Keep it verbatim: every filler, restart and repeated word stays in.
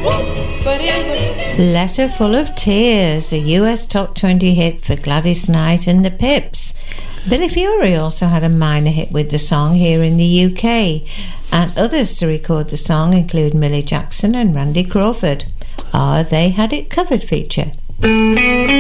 But it was Letter Full of Tears, a U S top twenty hit for Gladys Knight and the Pips. Billy Fury also had a minor hit with the song here in the U K, and others to record the song include Millie Jackson and Randy Crawford. Ah, They Had It Covered feature.